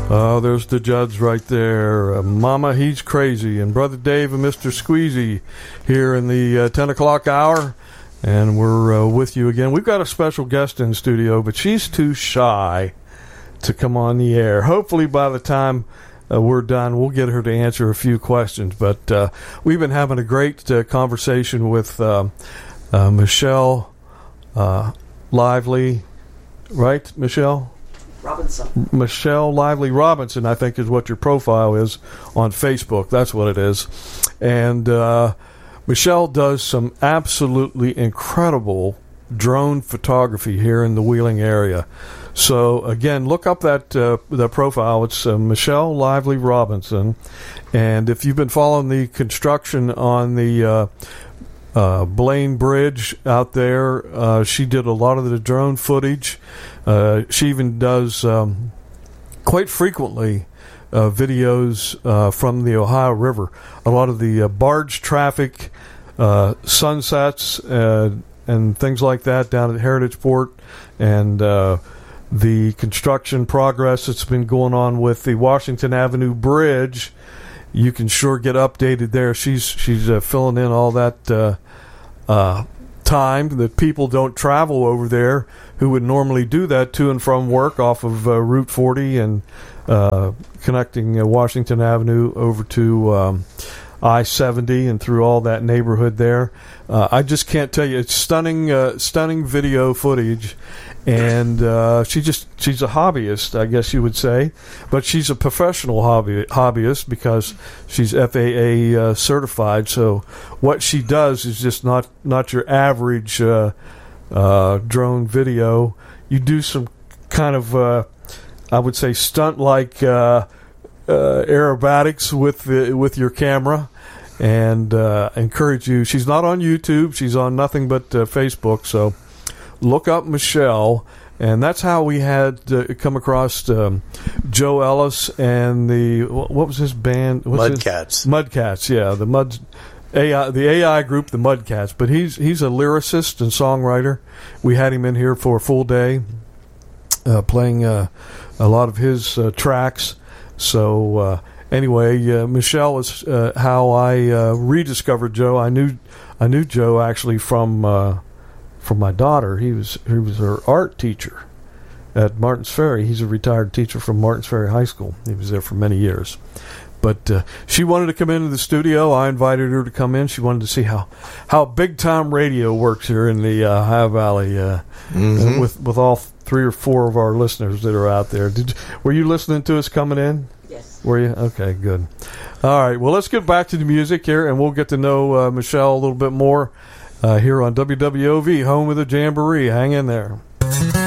Oh, there's the Judds right there. Mama, he's crazy. And Brother Dave and Mr. Squeezy here in the 10 o'clock hour. And we're with you again. We've got a special guest in the studio, but she's too shy to come on the air. Hopefully by the time we're done, we'll get her to answer a few questions. But we've been having a great conversation with Michelle Lively. Right, Michelle? Robinson. Michelle Lively Robinson, I think, is what your profile is on Facebook. That's what it is. And Michelle does some absolutely incredible drone photography here in the Wheeling area. So, again, look up the profile. It's Michelle Lively Robinson. And if you've been following the construction on the Blaine Bridge out there, she did a lot of the drone footage. She even does quite frequently videos from the Ohio River. A lot of the barge traffic, sunsets, and things like that down at Heritage Port, and the construction progress that's been going on with the Washington Avenue Bridge. You can sure get updated there. She's filling in all that time that people don't travel over there who would normally do that to and from work off of Route 40 and connecting Washington Avenue over to I-70 and through all that neighborhood there. I just can't tell you. It's stunning video footage. And she's a hobbyist, I guess you would say, but she's a professional hobbyist because she's FAA certified. So what she does is just not your average drone video. You do some kind of I would say stunt like aerobatics with your camera, and encourage you. She's not on YouTube. She's on nothing but Facebook. So look up Michelle, and that's how we had come across Joe Ellis and what was his band? Mudcats. Mudcats, yeah, the AI group, the Mudcats. But he's a lyricist and songwriter. We had him in here for a full day, playing a lot of his tracks. So anyway, Michelle is how I rediscovered Joe. I knew Joe actually from my daughter. He was her art teacher at Martins Ferry. He's a retired teacher from Martins Ferry High School. He was there for many years. But she wanted to come into the studio. I invited her to come in. She wanted to see how big time radio works here in the Ohio Valley with all 3 or 4 of our listeners that are out there. Were you listening to us coming in? Yes. Were you? Okay, good. All right. Well, let's get back to the music here, and we'll get to know Michelle a little bit more here on WWOV, home of the Jamboree. Hang in there.